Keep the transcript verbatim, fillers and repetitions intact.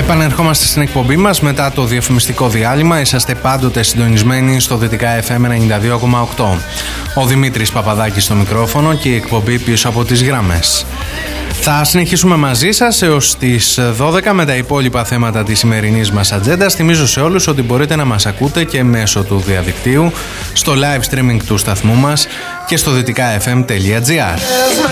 Επανερχόμαστε στην εκπομπή μας μετά το διαφημιστικό διάλειμμα. Είσαστε πάντοτε συντονισμένοι στο Δυτικά εφ εμ ενενήντα δύο κόμμα οκτώ. Ο Δημήτρης Παπαδάκης στο μικρόφωνο και η εκπομπή πίσω από τις γραμμές. Θα συνεχίσουμε μαζί σας έως τις δώδεκα με τα υπόλοιπα θέματα της σημερινής μας ατζέντας. Θυμίζω σε όλους ότι μπορείτε να μας ακούτε και μέσω του διαδικτύου, στο live streaming του σταθμού μας και στο δυτικά εφ εμ τελεία τζι άρ.